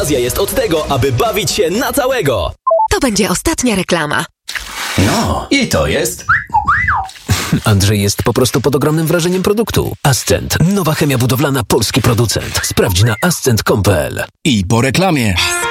Okazja jest od tego, aby bawić się na całego. To będzie ostatnia reklama. No, i to jest... Andrzej jest po prostu pod ogromnym wrażeniem produktu. Ascent. Nowa chemia budowlana, polski producent. Sprawdź na ascent.com.pl. I po reklamie.